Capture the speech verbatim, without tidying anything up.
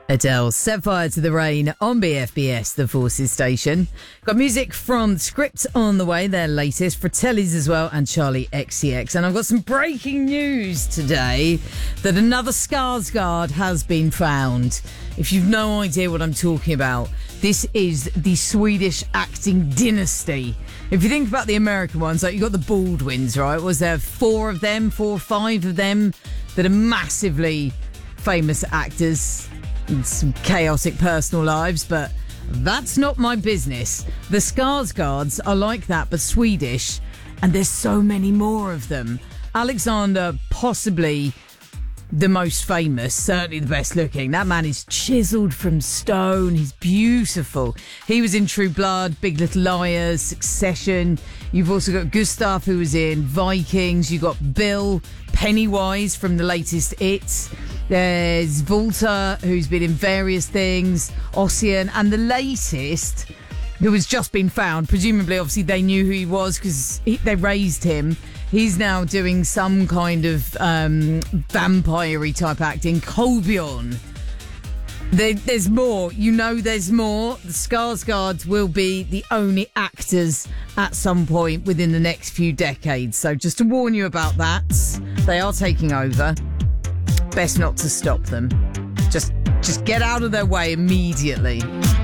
Adele, Set Fire to the Rain on B F B S, the Forces station. Got music from Script on the way, their latest, Fratellis as well, and Charlie X C X. And I've got some breaking news today that another Skarsgård has been found. If you've no idea what I'm talking about, this is the Swedish acting dynasty. If you think about the American ones, like you got the Baldwins, right? Was there four of them, four or five of them that are massively famous actors? Some chaotic personal lives, but that's not my business. The Skarsgårds are like that, but Swedish, and there's so many more of them. Alexander, possibly the most famous, certainly the best looking. That man is chiseled from stone. He's beautiful. He was in True Blood, Big Little Liars, Succession. You've also got Gustav, who was in Vikings. You've got Bill Pennywise from the latest It. There's Volta, who's been in various things, Ossian, and the latest, who has just been found. Presumably, obviously, they knew who he was because they raised him. He's now doing some kind of um, vampire-y type acting. Kolbjorn. There, there's more. You know there's more. The Skarsgårds will be the only actors at some point within the next few decades. So just to warn you about that, they are taking over. Best not to stop them. Just, just get out of their way immediately.